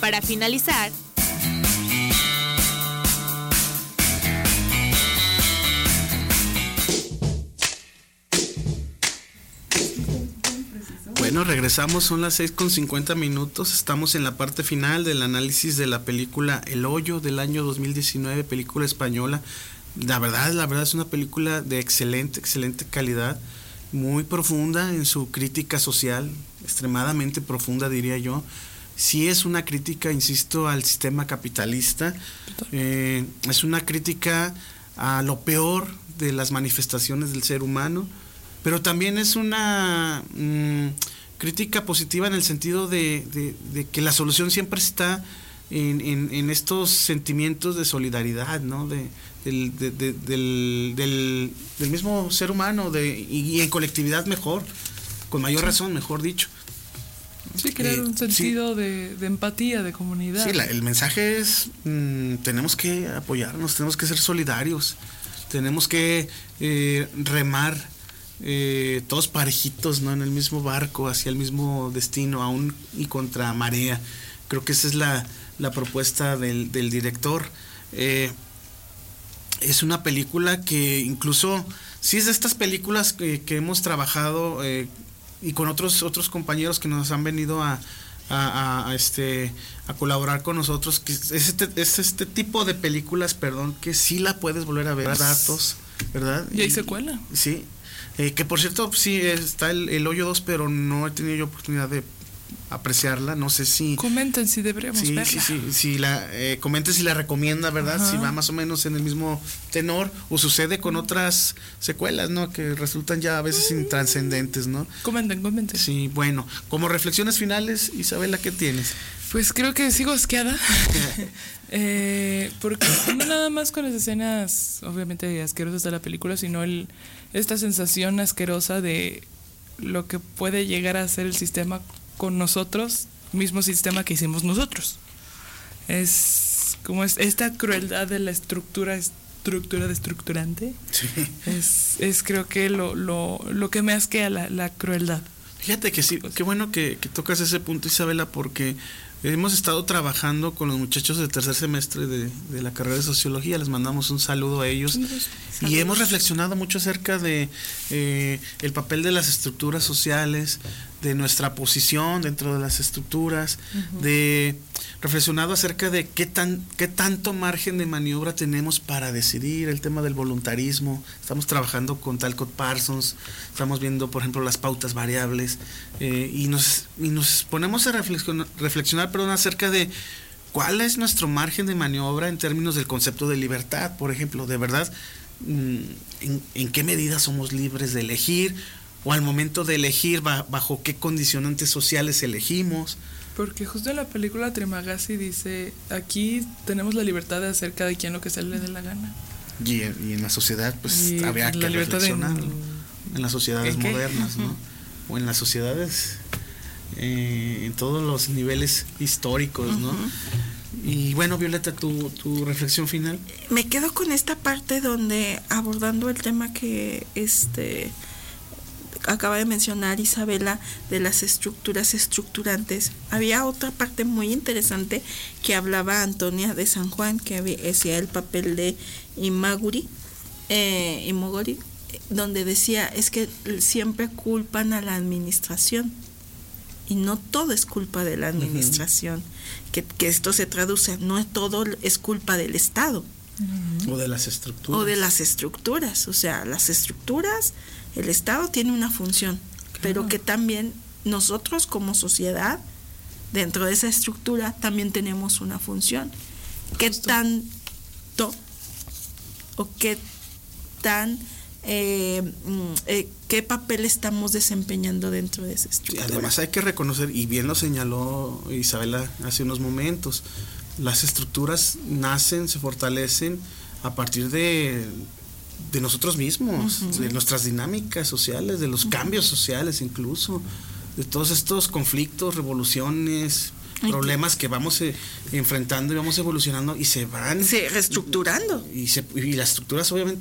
Para finalizar, bueno, regresamos, son las 6:50. Estamos en la parte final del análisis de la película El Hoyo del año 2019, película española. La verdad es una película de excelente calidad, muy profunda en su crítica social, extremadamente profunda, diría yo. Sí es una crítica, insisto, al sistema capitalista, es una crítica a lo peor de las manifestaciones del ser humano, pero también es una crítica positiva en el sentido de que la solución siempre está en estos sentimientos de solidaridad, ¿no? Del mismo ser humano, y en colectividad mejor, con mayor razón, mejor dicho. Sí, crear un sentido de empatía, de comunidad. Sí, el mensaje es, tenemos que apoyarnos, tenemos que ser solidarios, tenemos que remar todos parejitos, ¿no? En el mismo barco, hacia el mismo destino, aún y contra marea. Creo que esa es la propuesta del director. Es una película que incluso, sí es de estas películas que hemos trabajado y con otros compañeros que nos han venido a colaborar con nosotros, que es este tipo de películas, que sí la puedes volver a ver, datos, ¿verdad? Y hay secuela. Sí. Que por cierto, sí, está el Hoyo 2, pero no he tenido yo oportunidad de apreciarla, no sé si... Comenten si deberíamos verla. Sí, comenten si la recomienda, ¿verdad? Ajá. Si va más o menos en el mismo tenor, o sucede con otras secuelas, ¿no? Que resultan ya a veces intranscendentes, ¿no? Comenten. Sí, bueno, como reflexiones finales, Isabela, ¿qué tienes? Pues creo que sigo asqueada. Porque no nada más con las escenas obviamente asquerosas de la película, sino esta sensación asquerosa de lo que puede llegar a ser el sistema con nosotros, mismo sistema que hicimos nosotros. Es como esta crueldad de la estructura destructurante. Sí. Es creo que lo que me asquea, la crueldad. Fíjate que sí, qué bueno que tocas ese punto, Isabela, porque hemos estado trabajando con los muchachos del tercer semestre de la carrera de Sociología. Les mandamos un saludo a ellos. Y hemos reflexionado mucho acerca de el papel de las estructuras sociales, de nuestra posición dentro de las estructuras, reflexionado acerca de qué tanto margen de maniobra tenemos para decidir, el tema del voluntarismo. Estamos trabajando con Talcott Parsons, estamos viendo, por ejemplo, las pautas variables, y nos ponemos a reflexionar acerca de cuál es nuestro margen de maniobra en términos del concepto de libertad, por ejemplo, de verdad, en qué medida somos libres de elegir, o al momento de elegir bajo qué condicionantes sociales elegimos. Porque justo en la película Trimagasi dice, aquí tenemos la libertad de hacer cada quien lo que se le dé la gana. Y en la sociedad, pues habría que reflexionar en las sociedades modernas, ¿no? O en las sociedades en todos los niveles históricos, ¿no? Y bueno, Violeta, tu reflexión final. Me quedo con esta parte donde, abordando el tema que acaba de mencionar Isabela, de las estructuras estructurantes, había otra parte muy interesante que hablaba Antonia de San Juan, que hacía el papel de Imoguri, donde decía, es que siempre culpan a la administración, y no todo es culpa de la administración, que esto se traduce, no todo es culpa del Estado. O de las estructuras. O sea, las estructuras, el Estado tiene una función, pero que también nosotros como sociedad, dentro de esa estructura, también tenemos una función. ¿Qué tanto o qué papel estamos desempeñando dentro de esa estructura? Sí, además hay que reconocer, y bien lo señaló Isabela hace unos momentos, las estructuras nacen, se fortalecen a partir de nosotros mismos, de nuestras dinámicas sociales, de los cambios sociales incluso, de todos estos conflictos, revoluciones, problemas que vamos enfrentando y vamos evolucionando y se van reestructurando. Y las estructuras obviamente